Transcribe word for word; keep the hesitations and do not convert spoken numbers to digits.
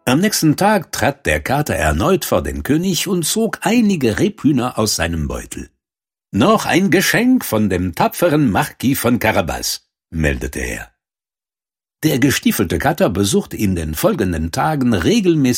Am nächsten Tag trat der Kater erneut vor den König und zog einige Rebhühner aus seinem Beutel. »Noch ein Geschenk von dem tapferen Marquis von Carabas«, meldete er. Der gestiefelte Kater besuchte in den folgenden Tagen regelmäßig